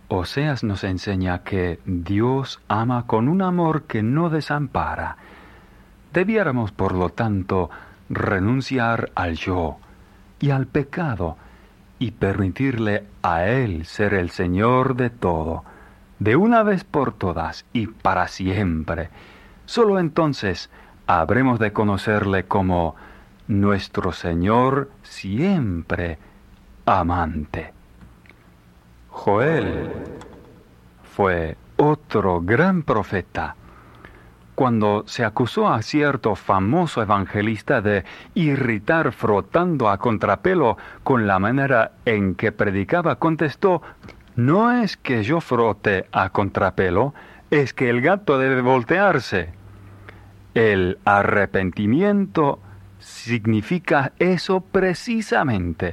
Oseas nos enseña que Dios ama con un amor que no desampara. Debiéramos, por lo tanto, renunciar al yo y al pecado y permitirle a Él ser el Señor de todo, de una vez por todas y para siempre. Solo entonces habremos de conocerle como nuestro Señor siempre amante. Joel fue otro gran profeta. Cuando se acusó a cierto famoso evangelista de irritar frotando a contrapelo con la manera en que predicaba, contestó: «No es que yo frote a contrapelo, es que el gato debe voltearse». El arrepentimiento significa eso precisamente,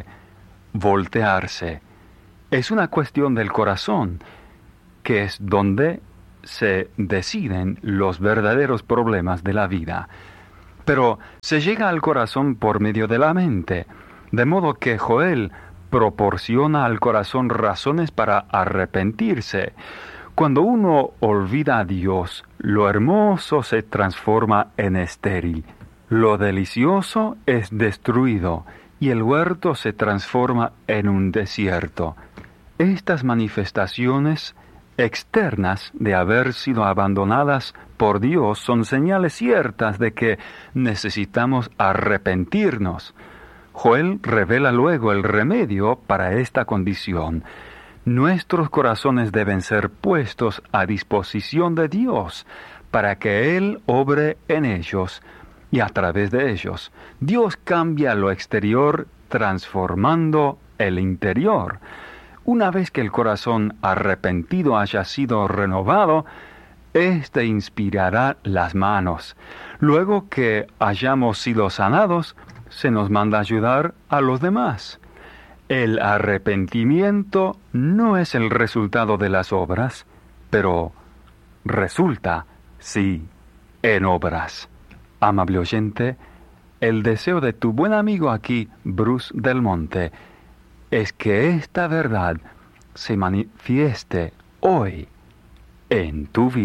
voltearse. Es una cuestión del corazón, que es donde se deciden los verdaderos problemas de la vida. Pero se llega al corazón por medio de la mente, de modo que Joel proporciona al corazón razones para arrepentirse. Cuando uno olvida a Dios, lo hermoso se transforma en estéril, lo delicioso es destruido, y el huerto se transforma en un desierto. Estas manifestaciones externas de haber sido abandonadas por Dios son señales ciertas de que necesitamos arrepentirnos. Joel revela luego el remedio para esta condición. Nuestros corazones deben ser puestos a disposición de Dios para que Él obre en ellos y a través de ellos. Dios cambia lo exterior transformando el interior. Una vez que el corazón arrepentido haya sido renovado, éste inspirará las manos. Luego que hayamos sido sanados, se nos manda ayudar a los demás. El arrepentimiento no es el resultado de las obras, pero resulta, sí, en obras. Amable oyente, el deseo de tu buen amigo aquí, Bruce Del Monte, es que esta verdad se manifieste hoy en tu vida.